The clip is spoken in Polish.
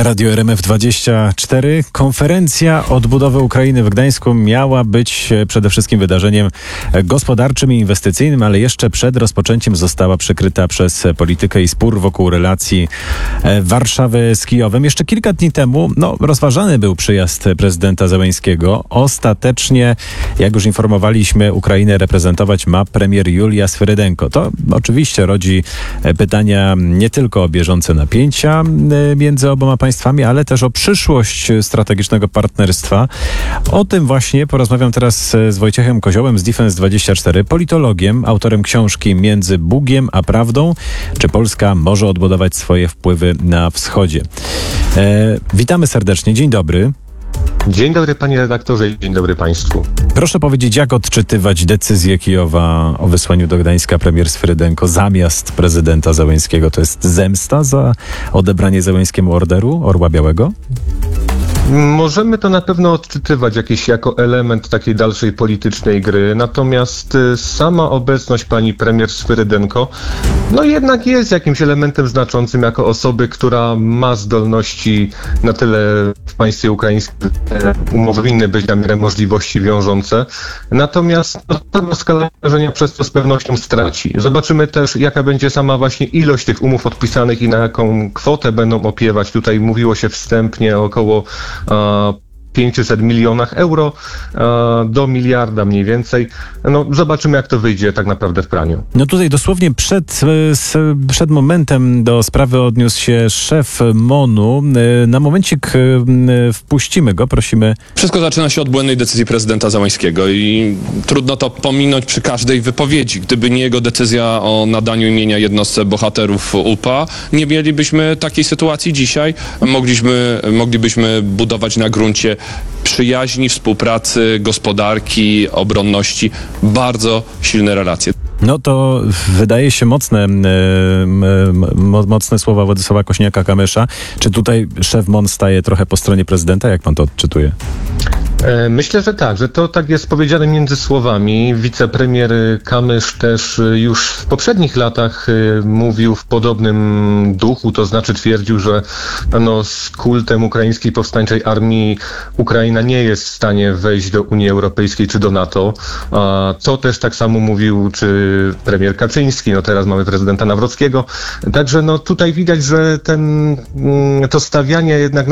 Radio RMF24. Konferencja odbudowy Ukrainy w Gdańsku miała być przede wszystkim wydarzeniem gospodarczym i inwestycyjnym, ale jeszcze przed rozpoczęciem została przykryta przez politykę i spór wokół relacji Warszawy z Kijowem. Jeszcze kilka dni temu rozważany był przyjazd prezydenta Zełenskiego. Ostatecznie, jak już informowaliśmy, Ukrainę reprezentować ma premier Julia Swyrydenko. To oczywiście rodzi pytania nie tylko o bieżące napięcia między oboma państwami, ale też o przyszłość strategicznego partnerstwa. O tym właśnie porozmawiam teraz z Wojciechem Koziołem z Defense24, politologiem, autorem książki Między Bugiem a Prawdą. Czy Polska może odbudować swoje wpływy na wschodzie? Witamy serdecznie. Dzień dobry. Dzień dobry panie redaktorze i dzień dobry państwu. Proszę powiedzieć, jak odczytywać decyzję Kijowa o wysłaniu do Gdańska premier Swyrydenko zamiast prezydenta Zełenskiego? To jest zemsta za odebranie Zełenskiemu Orła Białego? Możemy to na pewno odczytywać jako element takiej dalszej politycznej gry, natomiast sama obecność pani premier Swyrydenko jednak jest jakimś elementem znaczącym jako osoby, która ma zdolności na tyle w państwie ukraińskim, umowy winny być na miarę możliwości wiążące, natomiast pewna skala wydarzenia przez to z pewnością straci. Zobaczymy też, jaka będzie sama właśnie ilość tych umów podpisanych i na jaką kwotę będą opiewać. Tutaj mówiło się wstępnie o około 500 milionach euro do miliarda mniej więcej. Zobaczymy, jak to wyjdzie tak naprawdę w praniu. Tutaj dosłownie przed momentem do sprawy odniósł się szef MON-u. Na momencik wpuścimy go, prosimy. Wszystko zaczyna się od błędnej decyzji prezydenta Zełenskiego i trudno to pominąć przy każdej wypowiedzi. Gdyby nie jego decyzja o nadaniu imienia jednostce bohaterów UPA, nie mielibyśmy takiej sytuacji dzisiaj. Moglibyśmy budować na gruncie przyjaźni, współpracy, gospodarki, obronności, bardzo silne relacje. To wydaje się mocne słowa Władysława Kośniaka-Kamysza. Czy tutaj szef MON staje trochę po stronie prezydenta? Jak pan to odczytuje? Myślę, że tak, że to tak jest powiedziane między słowami. Wicepremier Kamysz też już w poprzednich latach mówił w podobnym duchu, to znaczy twierdził, że z kultem Ukraińskiej Powstańczej Armii Ukraina nie jest w stanie wejść do Unii Europejskiej czy do NATO. To też tak samo mówił czy premier Kaczyński, teraz mamy prezydenta Nawrockiego. Także tutaj widać, że to stawianie jednak